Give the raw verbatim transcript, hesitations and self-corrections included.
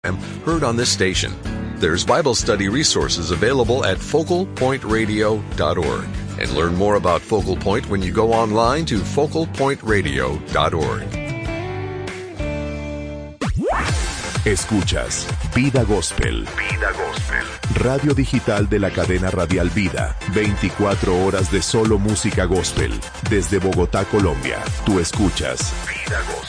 heard on this station. There's Bible study resources available at focal point radio dot org. And learn more about Focal Point when you go online to focal point radio dot org. Escuchas Vida Gospel. Vida Gospel. Radio digital de la cadena radial Vida. veinticuatro horas de solo música gospel. Desde Bogotá, Colombia. Tú escuchas Vida Gospel.